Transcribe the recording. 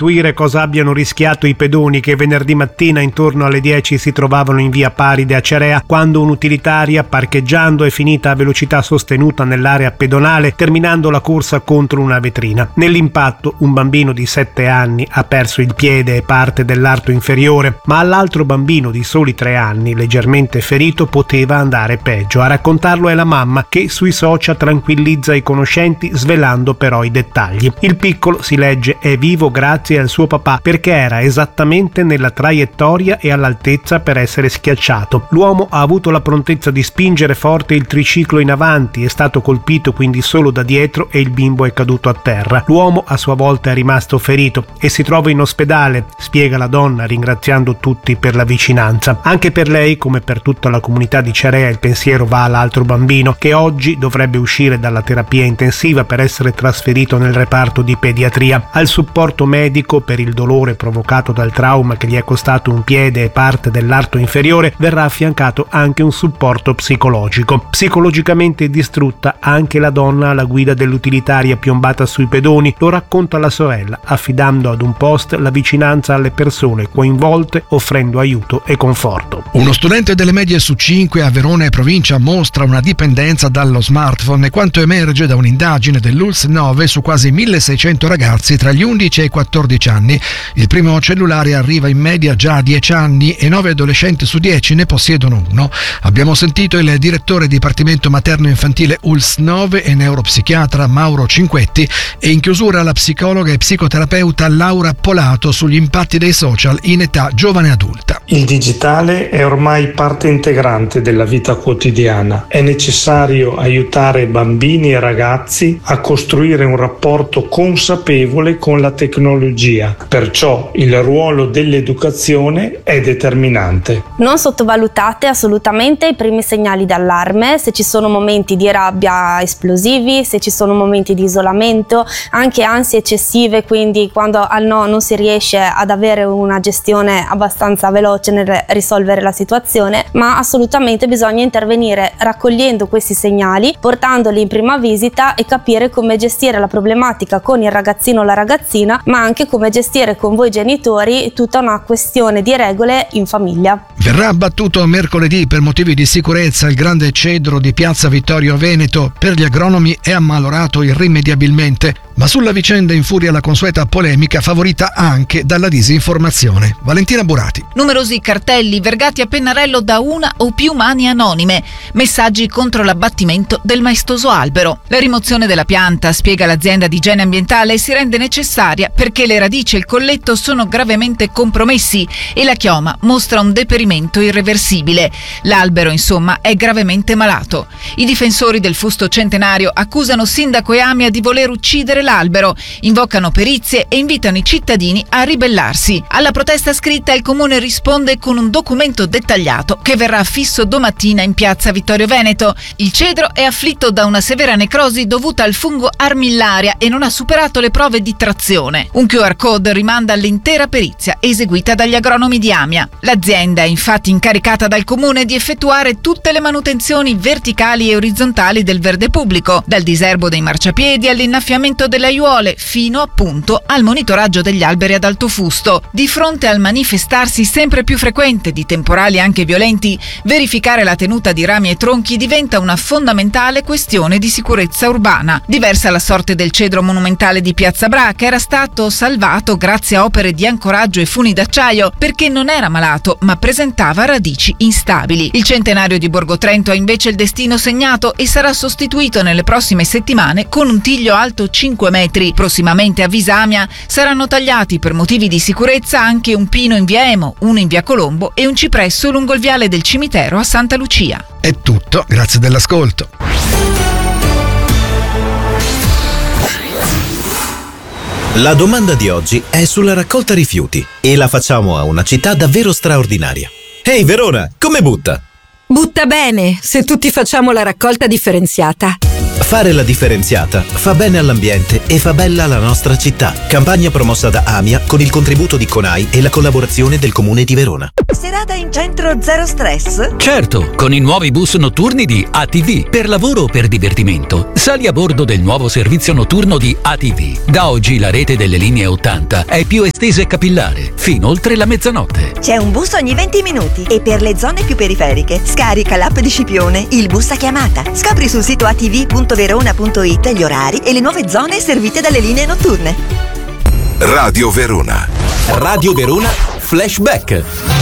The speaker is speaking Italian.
intuire cosa abbiano rischiato i pedoni che venerdì mattina intorno alle 10 si trovavano in via Paride a Cerea, quando un'utilitaria, parcheggiando, è finita a velocità sostenuta nell'area pedonale, terminando la corsa contro una vetrina. Nell'impatto un bambino di 7 anni ha perso il piede e parte dell'arto inferiore, ma all'altro bambino di soli 3 anni, leggermente ferito, poteva andare peggio. A raccontarlo è la mamma, che sui social tranquillizza i conoscenti, svelando però i dettagli. Il piccolo, si legge, è vivo grazie al suo papà, perché era esattamente nella traiettoria e all'altezza per essere schiacciato. L'uomo ha avuto la prontezza di spingere forte il triciclo in avanti, è stato colpito quindi solo da dietro e il bimbo è caduto a terra. L'uomo a sua volta è rimasto ferito e si trova in ospedale, spiega la donna, ringraziando tutti per la vicinanza. Anche per lei, come per tutta la comunità di Cerea, il pensiero va all'altro bambino, che oggi dovrebbe uscire dalla terapia intensiva per essere trasferito nel reparto di pediatria. Al supporto medico per il dolore provocato dal trauma che gli è costato un piede e parte dell'arto inferiore verrà affiancato anche un supporto psicologico. Psicologicamente distrutta anche la donna alla guida dell'utilitaria piombata sui pedoni, lo racconta la sorella, affidando ad un post la vicinanza alle persone coinvolte, offrendo aiuto e conforto. Uno studente delle medie su 5 a Verona e provincia mostra una dipendenza dallo smartphone, quanto emerge da un'indagine dell'ULS 9 su quasi 1600 ragazzi tra gli 11 e i 14 anni. Il primo cellulare arriva in media già a 10 anni e 9 adolescenti su 10 ne possiedono uno. Abbiamo sentito il direttore Dipartimento Materno Infantile ULS 9 e neuropsichiatra Mauro Cinquetti, e in chiusura la psicologa e psicoterapeuta Laura Polato sugli impatti dei social in età giovane adulta. Il digitale è ormai parte integrante della vita quotidiana. È necessario aiutare bambini e ragazzi a costruire un rapporto consapevole con la tecnologia. Perciò il ruolo dell'educazione è determinante. Non sottovalutate assolutamente i primi segnali d'allarme, se ci sono momenti di rabbia esplosivi, se ci sono momenti di isolamento, anche ansie eccessive, quindi quando al no non si riesce ad avere una gestione abbastanza veloce nel risolvere la situazione, ma assolutamente bisogna intervenire raccogliendo questi segnali, portandoli in prima visita e capire come gestire la problematica con il ragazzino o la ragazzina, ma anche come gestire con voi genitori tutta una questione di regole in famiglia. Verrà abbattuto mercoledì per motivi di sicurezza il grande cedro di Piazza Vittorio Veneto. Per gli agronomi è ammalorato irrimediabilmente, ma sulla vicenda infuria la consueta polemica favorita anche dalla disinformazione. Valentina Burati. Numerosi cartelli vergati a pennarello da una o più mani anonime, messaggi contro l'abbattimento del maestoso albero. La rimozione della pianta, spiega l'azienda di igiene ambientale, si rende necessaria perché le radici e il colletto sono gravemente compromessi e la chioma mostra un deperimento irreversibile. L'albero, insomma, è gravemente malato. I difensori del fusto centenario accusano sindaco e Amia di voler uccidere l'albero, invocano perizie e invitano i cittadini a ribellarsi. Alla protesta scritta il comune risponde con un documento dettagliato che verrà affisso domattina in piazza Vittorio Veneto. Il cedro è afflitto da una severa necrosi dovuta al fungo armillaria e non ha superato le prove di trazione. Un QR code rimanda all'intera perizia eseguita dagli agronomi di Amia. L'azienda è infatti incaricata dal comune di effettuare tutte le manutenzioni verticali e orizzontali del verde pubblico, dal diserbo dei marciapiedi all'innaffiamento delle aiuole fino appunto al monitoraggio degli alberi ad alto fusto. Di fronte al manifestarsi sempre più frequente di temporali anche violenti, verificare la tenuta di rami e tronchi diventa una fondamentale questione di sicurezza urbana. Diversa la sorte del cedro monumentale di Piazza Bra, che era stato salvato grazie a opere di ancoraggio e funi d'acciaio perché non era malato ma presentava radici instabili. Il centenario di Borgo Trento ha invece il destino segnato e sarà sostituito nelle prossime settimane con un tiglio alto 5 metri. Prossimamente a Visamia saranno tagliati per motivi di sicurezza anche un pino in via Emo, uno in via Colombo e un cipresso lungo il viale del cimitero a Santa Lucia. È tutto, grazie dell'ascolto. La domanda di oggi è sulla raccolta rifiuti e la facciamo a una città davvero straordinaria. Ehi Verona, come butta? Butta bene, se tutti facciamo la raccolta differenziata. Fare la differenziata fa bene all'ambiente e fa bella la nostra città. Campagna promossa da AMIA con il contributo di CONAI e la collaborazione del Comune di Verona. Serata in centro zero stress? Certo, con i nuovi bus notturni di ATV. Per lavoro o per divertimento, sali a bordo del nuovo servizio notturno di ATV. Da oggi la rete delle linee 80 è più estesa e capillare, fino oltre la mezzanotte. C'è un bus ogni 20 minuti e per le zone più periferiche scarica l'app di Scipione, il bus a chiamata. Scopri sul sito atv.verona.it gli orari e le nuove zone servite dalle linee notturne. Radio Verona. Radio Verona Flashback.